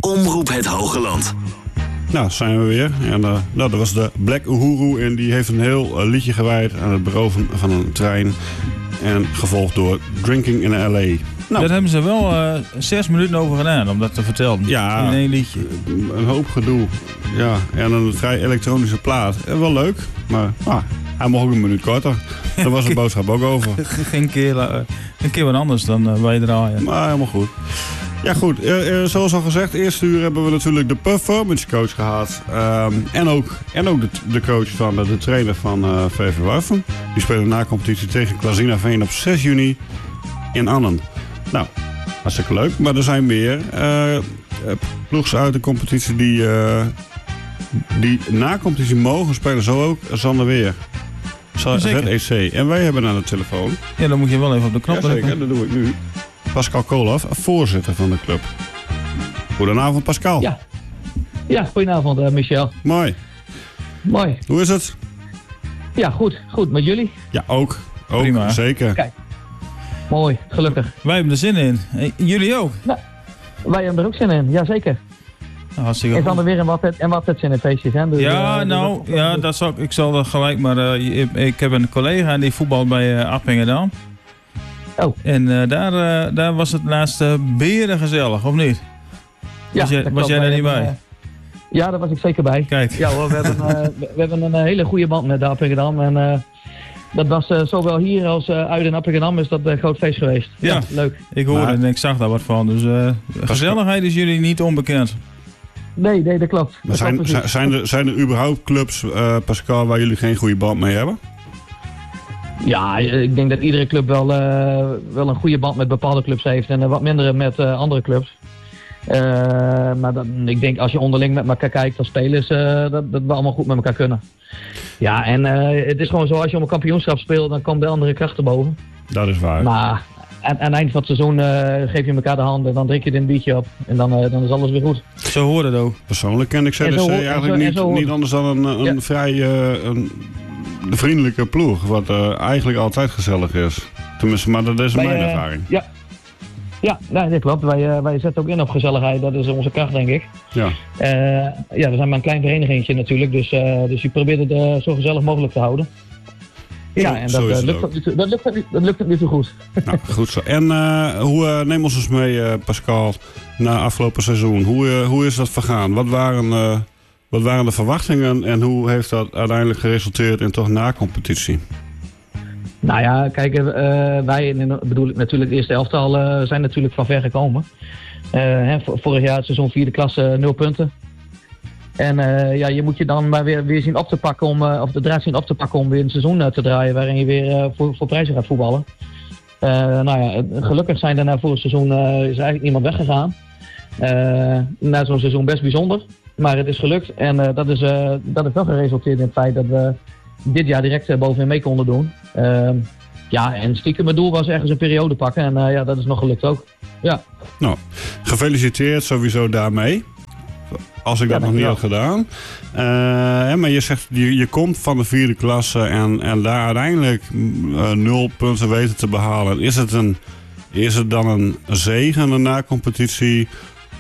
Omroep Het Hogeland. Nou, zijn we weer. En dat was de Black Uhuru en die heeft een heel liedje gewijd aan het beroven van een trein. En gevolgd door Drinking in L.A. Nou, daar hebben ze wel 6 minuten over gedaan om dat te vertellen. Ja, in één liedje. Een hoop gedoe. Ja, en een vrij elektronische plaat. Wel leuk, maar hij mocht ook een minuut korter. Daar was de boodschap ook over. Geen keer wat anders dan wij draaien. Maar helemaal goed. Ja goed, zoals al gezegd, eerste uur hebben we natuurlijk de performance coach gehad. En ook de coach van de trainer van VV Warffum. Die spelen na competitie tegen Klazina Veen op 6 juni in Annen. Nou, hartstikke leuk. Maar er zijn meer ploegs uit de competitie die na competitie mogen spelen. Zo ook Zanderweer. ZEC. En wij hebben aan de telefoon. Ja, dan moet je wel even op de knop drukken. Zeker, dat doe ik nu. Pascal Koolhof, voorzitter van de club. Goedenavond, Pascal. Ja, goedenavond, Michel. Mooi. Hoe is het? Ja, goed. Met jullie? Ja, ook. Prima. Zeker. Kijk, mooi, gelukkig. Wij hebben er zin in. Jullie ook? Nou, wij hebben er ook zin in, jazeker. Hartstikke en goed. dan weer en wat het zin in feestjes, hè? Dus, ik zal er gelijk, maar ik heb een collega en die voetbalt bij Appingedam. Oh. En daar was het laatste beren gezellig, of niet? Ja, was jij er niet bij? Ja, daar was ik zeker bij. Kijk. Ja hoor, we hebben een hele goede band met de Appingedam. En dat was zowel hier als uit in Appingedam is dat een groot feest geweest. Ja, leuk. Ik hoorde en ik zag daar wat van. Dus gezelligheid is jullie niet onbekend. Nee, dat klopt. Maar zijn er überhaupt clubs, Pascal, waar jullie geen goede band mee hebben? Ja, ik denk dat iedere club wel een goede band met bepaalde clubs heeft en wat minder met andere clubs. Maar ik denk als je onderling met elkaar kijkt als spelers, dat we allemaal goed met elkaar kunnen. Ja, en het is gewoon zo, als je om een kampioenschap speelt, dan komen de andere krachten boven. Dat is waar. Maar aan het eind van het seizoen geef je elkaar de hand en dan drink je er een biertje op. En dan is alles weer goed. Zo hoort het ook. Persoonlijk ken ik ZSC eigenlijk niet anders dan een vrij de vriendelijke ploeg, wat eigenlijk altijd gezellig is. Tenminste, maar dat is mijn ervaring. Ja, dat klopt. Wij zetten ook in op gezelligheid. Dat is onze kracht, denk ik. Ja. We zijn maar een klein verenigingetje natuurlijk. Dus je probeert het zo gezellig mogelijk te houden. Ja, en dat lukt het nu toe goed. Nou, goed zo. En neem ons eens mee, Pascal, na afgelopen seizoen. Hoe is dat vergaan? Wat waren de verwachtingen en hoe heeft dat uiteindelijk geresulteerd in toch na-competitie? Nou ja, kijk, wij, bedoel ik natuurlijk, de eerste elftal zijn natuurlijk van ver gekomen. Vorig jaar het seizoen 4e klasse 0 punten. En je moet je dan maar weer zien op te pakken of de draad zien op te pakken om weer een seizoen te draaien waarin je weer voor prijzen gaat voetballen. Gelukkig zijn daarna voor het seizoen is eigenlijk niemand weggegaan. Na zo'n seizoen best bijzonder, maar het is gelukt en dat is wel geresulteerd in het feit dat we dit jaar direct bovenin mee konden doen. En stiekem mijn doel was ergens een periode pakken en dat is nog gelukt ook. Ja. Nou, gefeliciteerd sowieso daarmee. Als ik dat nog niet had gedaan. Maar je zegt, je komt van de 4e klasse en daar uiteindelijk 0 punten weten te behalen. Is het dan een zegen, een na-competitie?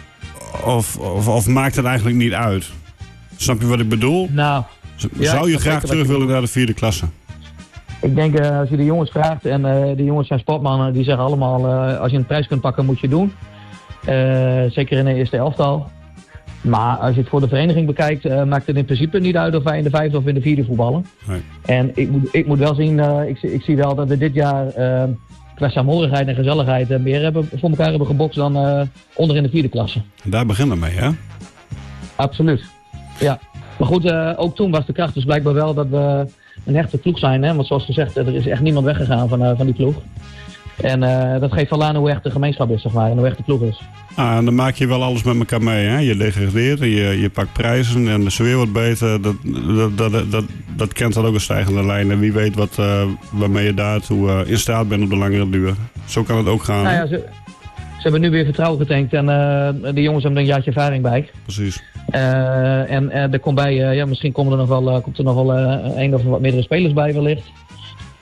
Of maakt het eigenlijk niet uit? Snap je wat ik bedoel? Nou, zou je graag terug willen naar de 4e klasse? Ik denk als je de jongens vraagt, en de jongens zijn sportmannen, die zeggen allemaal als je een prijs kunt pakken moet je doen. Zeker in de eerste elftal. Maar als je het voor de vereniging bekijkt, maakt het in principe niet uit of wij in de 5e of in de 4e voetballen. Nee. En ik moet wel zien, ik zie wel dat we dit jaar qua saamhorigheid en gezelligheid meer voor elkaar hebben gebokst dan onder in de 4e klasse. Daar beginnen we mee, hè? Absoluut, ja. Maar goed, ook toen was de kracht dus blijkbaar wel dat we een hechte ploeg zijn. Hè? Want zoals gezegd, er is echt niemand weggegaan van die ploeg. En dat geeft wel aan hoe echt de gemeenschap is, zeg maar, en hoe echt de ploeg is. En dan maak je wel alles met elkaar mee, hè? Je degradeert en je pakt prijzen en de sfeer wordt beter. Dat kent dan ook een stijgende lijn. En wie weet waarmee je daartoe in staat bent op de langere duur. Zo kan het ook gaan. Nou ja, ze hebben nu weer vertrouwen getankt en de jongens hebben er een jaartje ervaring bij. Precies. En er komt bij, misschien komt er nog wel 1 of wat meerdere spelers bij wellicht.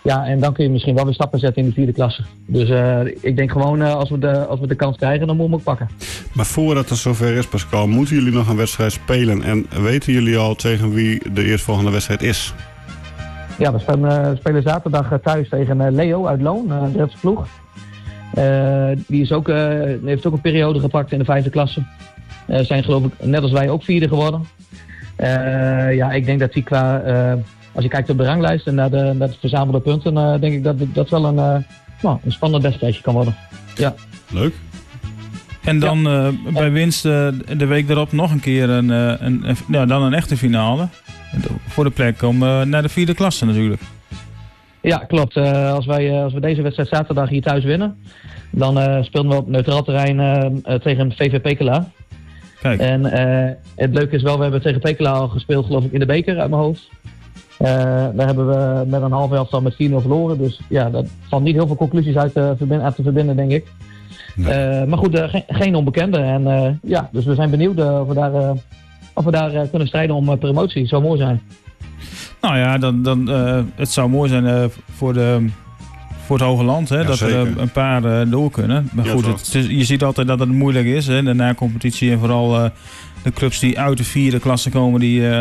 Ja, en dan kun je misschien wel weer stappen zetten in de 4e klasse. Dus ik denk gewoon, als we de kans krijgen, dan moeten we hem ook pakken. Maar voordat het zover is, Pascal, moeten jullie nog een wedstrijd spelen? En weten jullie al tegen wie de eerstvolgende wedstrijd is? Ja, we spelen zaterdag thuis tegen Leo uit Loon, de Drentse ploeg. Die heeft ook een periode gepakt in de 5e klasse. Zijn geloof ik, net als wij, ook 4e geworden. Ik denk dat die qua... als je kijkt op de ranglijst en naar de verzamelde punten, denk ik dat dat wel een spannend wedstrijdje kan worden. Ja. Leuk. En dan bij winst de week erop nog een keer dan een echte finale. Voor de plek om naar de 4e klasse natuurlijk. Ja, klopt. Als we deze wedstrijd zaterdag hier thuis winnen, dan spelen we op neutraal terrein tegen VV Pekela. Kijk. En het leuke is wel, we hebben tegen Pekela al gespeeld, geloof ik, in de beker uit mijn hoofd. Daar hebben we met een half elftal met 4-0 verloren. Dus ja, dat valt niet heel veel conclusies uit te verbinden, denk ik. Nee. Maar goed, geen onbekende. En dus we zijn benieuwd of we daar kunnen strijden om promotie. Het zou mooi zijn. Nou ja, het zou mooi zijn voor het Hoge Land, hè, dat zeker. Er een paar door kunnen. Maar goed, je ziet altijd dat het moeilijk is, hè, de na-competitie. En vooral de clubs die uit de 4e klasse komen,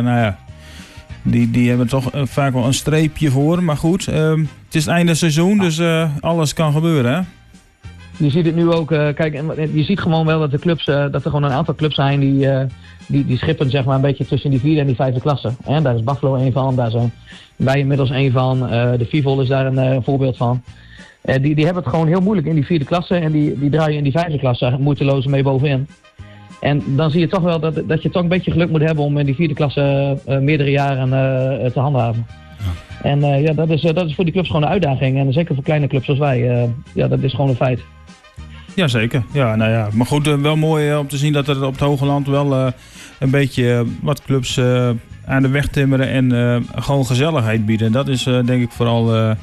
die hebben toch vaak wel een streepje voor. Maar goed, het is het einde seizoen, dus alles kan gebeuren, hè? Je ziet het nu ook, kijk, je ziet gewoon wel dat dat er gewoon een aantal clubs zijn die schippen, zeg maar, een beetje tussen die 4e en die 5e klasse. En daar is Buffalo een van, daar zijn wij inmiddels een van, de Vivol is daar een voorbeeld van. Die hebben het gewoon heel moeilijk in die 4e klasse en die draaien in die 5e klasse moeiteloos mee bovenin. En dan zie je toch wel dat je toch een beetje geluk moet hebben om in die 4e klasse meerdere jaren te handhaven. Ja. En dat is voor die clubs gewoon een uitdaging. En zeker voor kleine clubs zoals wij, dat is gewoon een feit. Jazeker. Ja, nou ja. Maar goed, wel mooi om te zien dat er op het Hoge Land wel een beetje wat clubs aan de weg timmeren en gewoon gezelligheid bieden. Dat is denk ik vooral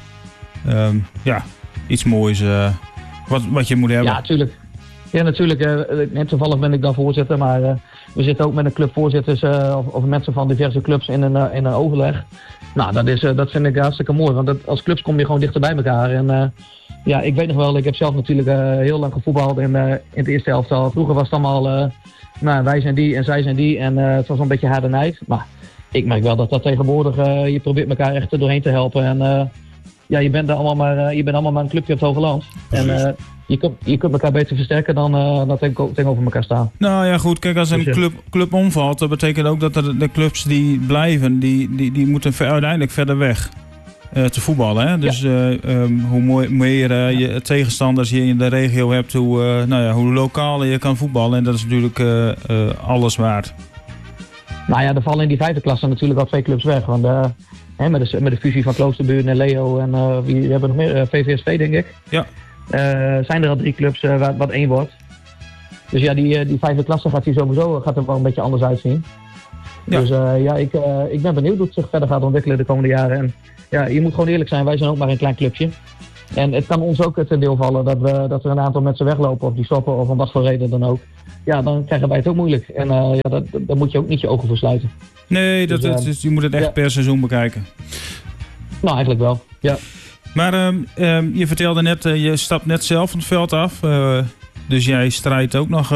iets moois wat je moet hebben. Ja, natuurlijk. Ja, natuurlijk. Net toevallig ben ik dan voorzitter, maar we zitten ook met een clubvoorzitters of mensen van diverse clubs in een overleg. Nou, dat vind ik hartstikke mooi, want als clubs kom je gewoon dichter bij elkaar. En ik weet nog wel, ik heb zelf natuurlijk heel lang gevoetbald in het eerste elftal. Vroeger was het allemaal, wij zijn die en zij zijn die en het was een beetje harde Maar ik merk wel dat tegenwoordig, je probeert elkaar echt er doorheen te helpen. En je bent allemaal maar een clubje op het Hoge Land. En je kunt elkaar beter versterken dan tegenover elkaar staan. Nou ja, goed. Kijk, als een club omvalt, dat betekent ook dat de clubs die blijven, die moeten uiteindelijk verder weg te voetballen. Hè? Dus hoe meer je tegenstanders je in de regio hebt, hoe lokaler je kan voetballen. En dat is natuurlijk alles waard. Nou ja, er vallen in die 5e klasse natuurlijk al 2 clubs weg. Want met de fusie van Kloosterbuurt en Leo en wie hebben nog meer? VVSV, denk ik. Ja. Zijn er al 3 clubs wat 1 wordt. Dus ja, die 5e klasse gaat er wel een beetje anders uitzien. Ja. Dus ik ben benieuwd hoe het zich verder gaat ontwikkelen de komende jaren. En ja, je moet gewoon eerlijk zijn, wij zijn ook maar een klein clubje. En het kan ons ook ten deel vallen dat er een aantal mensen weglopen of die stoppen of om wat voor reden dan ook. Ja, dan krijgen wij het ook moeilijk. En daar moet je ook niet je ogen voor sluiten. Nee, je moet het echt per seizoen bekijken. Nou, eigenlijk wel, ja. Maar je vertelde net, je stapt net zelf van het veld af. Dus jij strijdt ook nog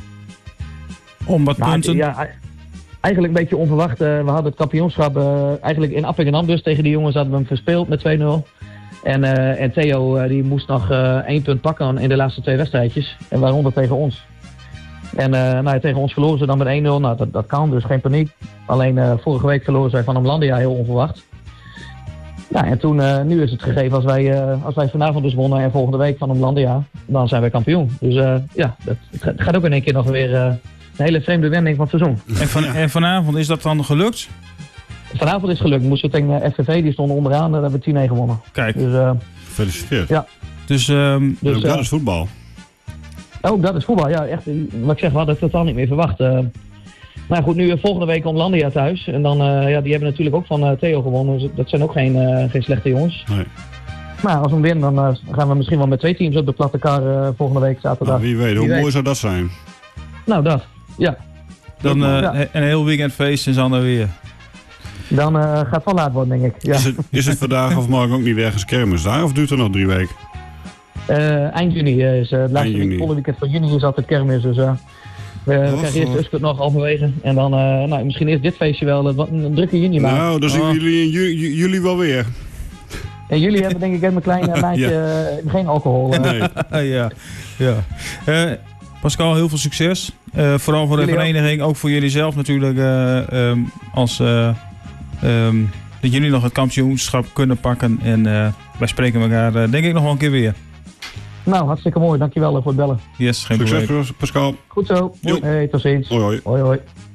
om wat punten. Ja, eigenlijk een beetje onverwacht. We hadden het kampioenschap eigenlijk in Appingedam dus. Tegen die jongens hadden we hem verspeeld met 2-0. En Theo die moest nog 1 punt pakken in de laatste 2 wedstrijdjes. En waaronder tegen ons. En tegen ons verloren ze dan met 1-0. Nou, dat kan, dus geen paniek. Alleen vorige week verloren zij van Omlandia heel onverwacht. Ja, en toen, nu is het gegeven als wij vanavond dus wonnen en volgende week van Omlandia, dan zijn wij kampioen. Dus het gaat ook in één keer nog weer een hele vreemde wending van het seizoen. En vanavond is dat dan gelukt? Vanavond is het gelukt. Moesten we tegen FVV, die stonden onderaan, daar hebben we 10-1 gewonnen. Kijk. Dus, gefeliciteerd. Ja. Dus ook dat is voetbal. Ook dat is voetbal, ja. Echt, wat ik zeg, we hadden het totaal niet meer verwacht. Maar goed, nu volgende week Omlandia thuis. En dan, die hebben natuurlijk ook van Theo gewonnen. Dus dat zijn ook geen slechte jongens. Nee. Maar als we hem winnen, dan gaan we misschien wel met 2 teams op de platte kar volgende week zaterdag. Nou, wie weet, hoe mooi zou dat zijn? Nou, dat. Ja. Dan een heel weekend feest in Zanderweer. Dan gaat het wel laat worden, denk ik. Ja. Is het vandaag of morgen ook niet ergens kermis daar? Of duurt het nog 3 weken? Eind juni is het laatste volle weekend van juni is altijd kermis. Dus we krijgen eerst Uskut nog halverwege. En dan misschien eerst dit feestje wel een drukke juni maken. Nou, dan zien jullie in juli wel weer. En jullie hebben denk ik met mijn kleine meisje geen alcohol. Nee. ja. Pascal, heel veel succes. Vooral voor de vereniging, ook voor jullie zelf natuurlijk. Dat jullie nog het kampioenschap kunnen pakken. En wij spreken elkaar denk ik nog wel een keer weer. Nou, hartstikke mooi. Dankjewel voor het bellen. Yes, geen probleem. Succes, Pascal. Goed zo. Hey, tot ziens. Hoi. Hoi.